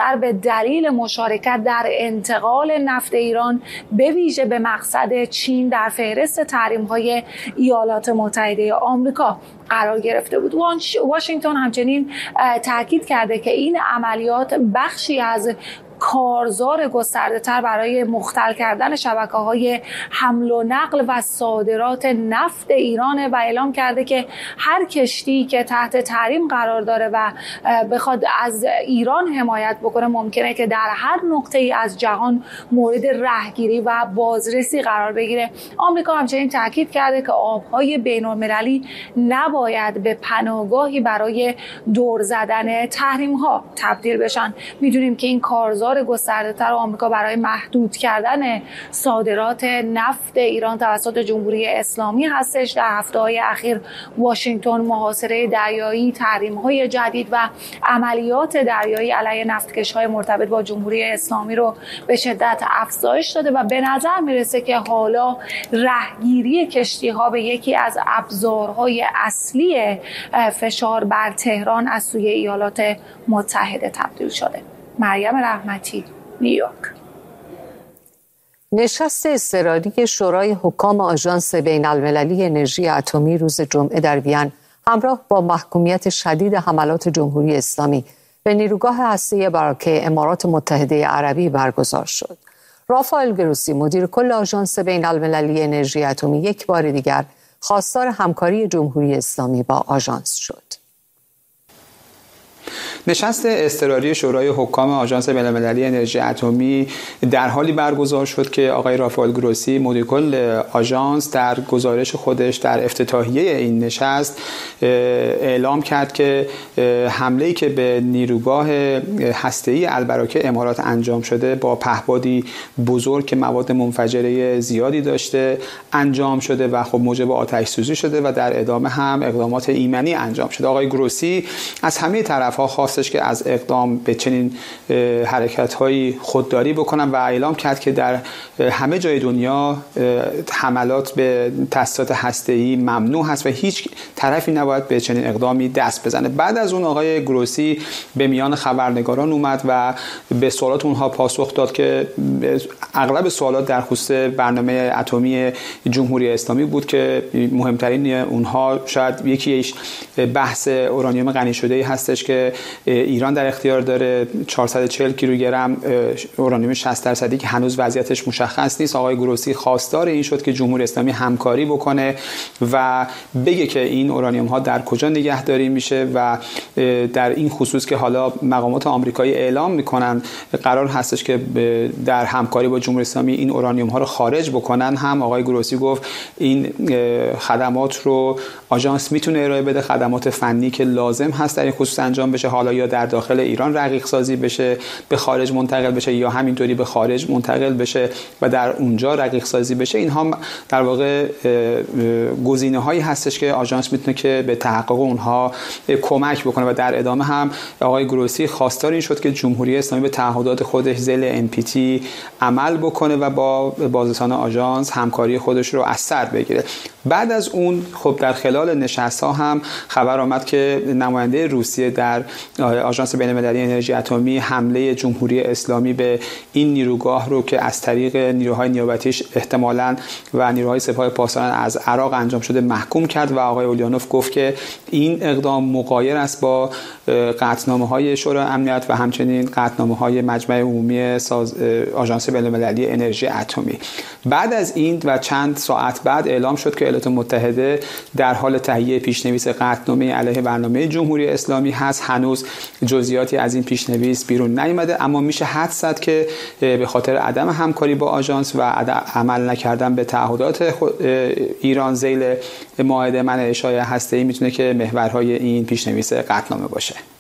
بیشتر به دلیل مشارکت در انتقال نفت ایران به ویژه به مقصد چین در فهرست تحریم‌های ایالات متحده آمریکا قرار گرفته بود. واشنگتن همچنین تاکید کرده که این عملیات بخشی از کارزار گسترده‌تر برای مختل کردن شبکه‌های حمل و نقل و صادرات نفت ایران و اعلام کرده که هر کشتی که تحت تحریم قرار داره و بخواد از ایران حمایت بکنه ممکنه که در هر نقطه‌ای از جهان مورد رهگیری و بازرسی قرار بگیره. آمریکا همچنین تاکید کرده که آب‌های بین‌المللی نباید به پناهگاهی برای دور زدن تحریم‌ها تبدیل بشن. می‌دونیم که این کارزار گسترده‌تر آمریکا برای محدود کردن صادرات نفت ایران توسط جمهوری اسلامی هستش. در هفته‌های اخیر واشنگتن محاصره دریایی، تحریم‌های جدید و عملیات دریایی علیه نفتکش‌های مرتبط با جمهوری اسلامی رو به شدت افزایش داده و به نظر میرسه که حالا رهگیری کشتی‌ها به یکی از ابزارهای اصلی فشار بر تهران از سوی ایالات متحده تبدیل شده. مریم رحمتی، نیویورک. نشست اضطراری شورای حکام آژانس بین‌المللی انرژی اتمی روز جمعه در وین همراه با محکومیت شدید حملات جمهوری اسلامی به نیروگاه هسته‌ای براکه امارات متحده عربی برگزار شد. رافائل گروسی مدیر کل آژانس بین‌المللی انرژی اتمی یک بار دیگر خواستار همکاری جمهوری اسلامی با آژانس شد. نشست اضطراری شورای حکام آژانس بین‌المللی انرژی اتمی در حالی برگزار شد که آقای رافائل گروسی مدیر کل آژانس در گزارش خودش در افتتاحیه این نشست اعلام کرد که حمله‌ای که به نیروگاه هسته‌ای البراکه امارات انجام شده با پهپادی بزرگ که مواد منفجره زیادی داشته انجام شده و خب موجب آتش سوزی شده و در ادامه هم اقدامات ایمنی انجام شده. آقای گروسی از همه طرف‌ها خواستش که از اقدام به چنین حرکت‌هایی خودداری بکنن و اعلام کرد که در همه جای دنیا حملات به تأسیسات هسته‌ای ممنوع هست و هیچ طرفی نباید به چنین اقدامی دست بزنه. بعد از اون آقای گروسی به میان خبرنگاران اومد و به سوالات اونها پاسخ داد که اغلب سوالات در خصوص برنامه اتمی جمهوری اسلامی بود که مهمترین اونها شاید یکیش بحث اورانیوم غنی شده‌ای هستش که ایران در اختیار داره 440 کیلوگرم اورانیوم 60% که هنوز وضعیتش مشخص نیست. آقای گروسی خواستار این شد که جمهوری اسلامی همکاری بکنه و بگه که این اورانیوم ها در کجا نگهداری میشه و در این خصوص که حالا مقامات آمریکایی اعلام میکنن قرار هستش که در همکاری با جمهوری اسلامی این اورانیوم ها رو خارج بکنن، هم آقای گروسی گفت این خدمات رو آژانس میتونه ارائه بده، خدمات فنی که لازم هست در این خصوص انجام بشه، حالا یا در داخل ایران رقیق سازی بشه به خارج منتقل بشه یا همینطوری به خارج منتقل بشه و در اونجا رقیق سازی بشه. اینها در واقع گزینه‌هایی هستش که آژانس میتونه که به تحقق اونها کمک بکنه و در ادامه هم آقای گروسی خواستار این شد که جمهوری اسلامی به تعهدات خودش ذیل NPT عمل بکنه و با بازرسان آژانس همکاری خودش رو از سر بگیره. بعد از اون خب در خلال نشست‌ها هم خبر آمد که نماینده روسیه در آژانس بین‌المللی انرژی اتمی حمله جمهوری اسلامی به این نیروگاه رو که از طریق نیروهای نیابتیش احتمالاً و نیروهای سپاه پاسداران از عراق انجام شده محکوم کرد و آقای اولیانوف گفت که این اقدام مغایر است با قطعنامه‌های شورای امنیت و همچنین قطعنامه‌های مجمع عمومی آژانس بین‌المللی انرژی اتمی. بعد از این و چند ساعت بعد اعلام شد که ایالات متحده در حال تهیه پیشنویس قطعنامه علیه برنامه جمهوری اسلامی هست. هنوز جزئیاتی از این پیشنویس بیرون نیامده، اما میشه حدس زد که به خاطر عدم همکاری با آژانس و عمل نکردن به تعهدات ایران ذیل معاهده منع اشاعه هسته‌ای میتونه که محورهای این پیشنویس قطعنامه باشه.